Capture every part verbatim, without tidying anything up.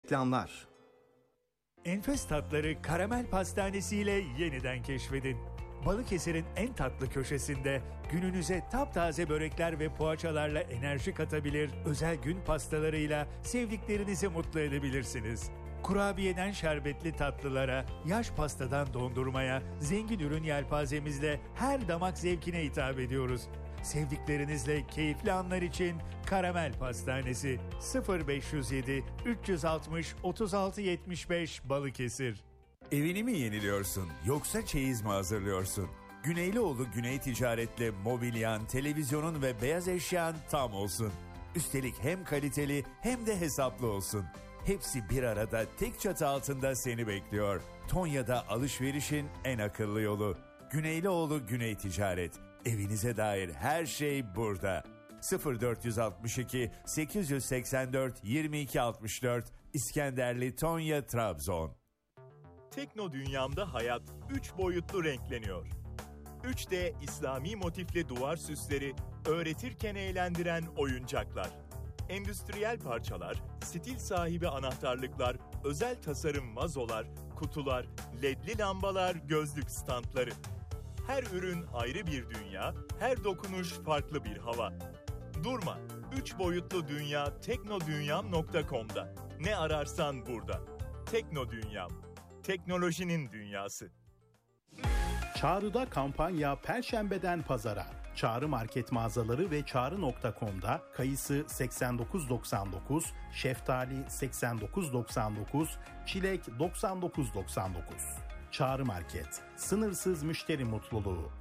Reklamlar. Enfes tatları Karamel Pastanesi'yle yeniden keşfedin. Balıkesir'in en tatlı köşesinde gününüze taptaze börekler ve poğaçalarla enerji katabilir, özel gün pastalarıyla sevdiklerinizi mutlu edebilirsiniz. Kurabiyeden şerbetli tatlılara, yaş pastadan dondurmaya, zengin ürün yelpazemizle her damak zevkine hitap ediyoruz. Sevdiklerinizle keyifli anlar için Karamel Pastanesi sıfır beş yüz yedi üç altmış otuz altı yetmiş beş Balıkesir. Evini mi yeniliyorsun yoksa çeyiz mi hazırlıyorsun? Güneylioğlu Güney Ticaret'le mobilyan, televizyonun ve beyaz eşyan tam olsun. Üstelik hem kaliteli hem de hesaplı olsun. Hepsi bir arada tek çatı altında seni bekliyor. Tonya'da alışverişin en akıllı yolu. Güneylioğlu Güney Ticaret. Evinize dair her şey burada. sıfır dört altı iki sekiz seksen dört yirmi iki altmış dört İskenderli Tonya Trabzon. Tekno dünyamda hayat üç boyutlu renkleniyor. üç D İslami motifli duvar süsleri, öğretirken eğlendiren oyuncaklar. Endüstriyel parçalar, stil sahibi anahtarlıklar, özel tasarım vazolar, kutular, ledli lambalar, gözlük standları. Her ürün ayrı bir dünya, her dokunuş farklı bir hava. Durma, üç boyutlu dünya teknodunyam nokta com'da. Ne ararsan burada. Tekno Dünyam, teknolojinin dünyası. Çağrı'da kampanya Perşembeden Pazara. Çağrı market mağazaları ve çağrı nokta com'da kayısı seksen dokuz doksan dokuz, şeftali seksen dokuz doksan dokuz, çilek doksan dokuz doksan dokuz. Çağrı Market, sınırsız müşteri mutluluğu.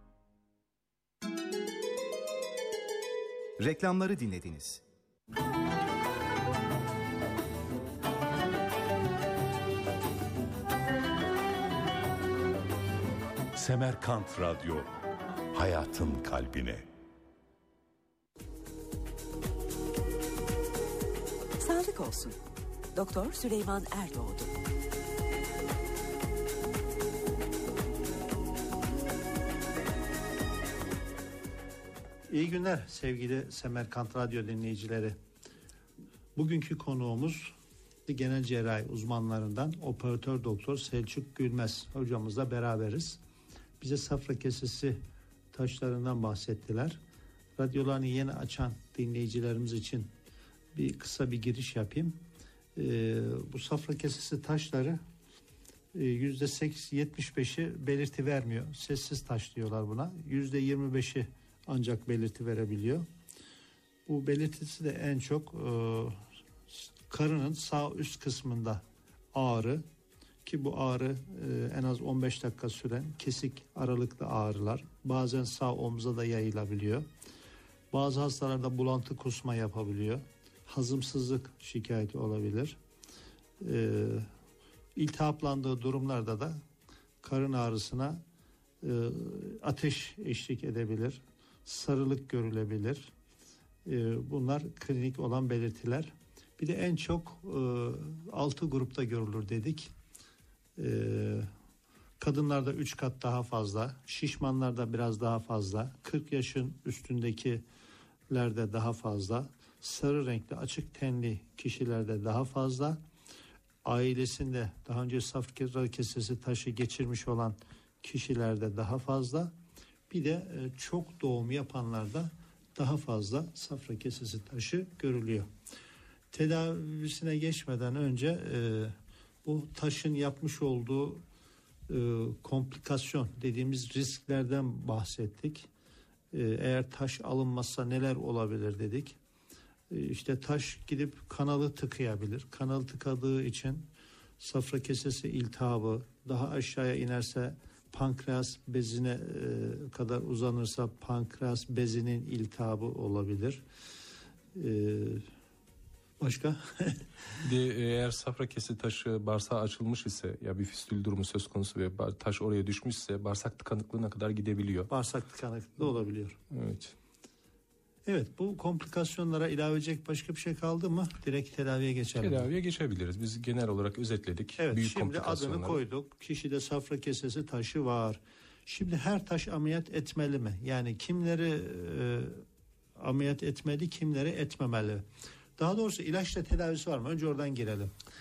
Reklamları dinlediniz. Semerkant Radyo, hayatın kalbine. Sağlık olsun. Doktor Süleyman Erdoğdu. İyi günler sevgili Semerkant Radyo dinleyicileri. Bugünkü konuğumuz genel cerrahi uzmanlarından operatör doktor Selçuk Gülmez hocamızla beraberiz. Bize safra kesesi taşlarından bahsettiler. Radyolarını yeni açan dinleyicilerimiz için bir kısa bir giriş yapayım. Ee, bu safra kesesi taşları yüzde yetmiş beşi belirti vermiyor. Sessiz taş diyorlar buna. yüzde yirmi beşi ancak belirti verebiliyor. Bu belirtisi de en çok e, karının sağ üst kısmında ağrı, ki bu ağrı e, en az on beş dakika süren kesik aralıklı ağrılar. Bazen sağ omza da yayılabiliyor. Bazı hastalarda bulantı, kusma yapabiliyor. Hazımsızlık şikayeti olabilir. E, iltihaplandığı durumlarda da karın ağrısına e, ateş eşlik edebilir. Sarılık görülebilir. E, bunlar klinik olan belirtiler. Bir de en çok e, altı grupta görülür dedik. E, kadınlarda üç kat daha fazla, şişmanlarda biraz daha fazla, kırk yaşın üstündekilerde daha fazla, sarı renkli açık tenli kişilerde daha fazla, ailesinde daha önce safra kesesi taşı geçirmiş olan kişilerde daha fazla, bir de e, çok doğum yapanlarda daha fazla safra kesesi taşı görülüyor. Tedavisine geçmeden önce e, bu taşın yapmış olduğu e, komplikasyon dediğimiz risklerden bahsettik. E, eğer taş alınmazsa neler olabilir dedik. E, işte taş gidip kanalı tıkayabilir. Kanalı tıkadığı için safra kesesi iltihabı, daha aşağıya inerse pankreas bezine e, kadar uzanırsa pankreas bezinin iltihabı olabilir. E, başka? De, eğer safra kesesi taşı bağırsağı açılmış ise, ya bir fistül durumu söz konusu ve taş oraya düşmüşse bağırsak tıkanıklığına kadar gidebiliyor. Bağırsak tıkanıklığı olabiliyor. Evet. Evet, bu komplikasyonlara ilave edecek başka bir şey kaldı mı? Direkt tedaviye geçelim. Tedaviye geçebiliriz. Biz genel olarak özetledik. Evet, büyük şimdi adını koyduk. Kişide safra kesesi taşı var. Şimdi her taş ameliyat etmeli mi? Yani kimleri e, ameliyat etmeli, kimleri etmemeli? Daha doğrusu ilaçla tedavisi var mı? Önce oradan girelim.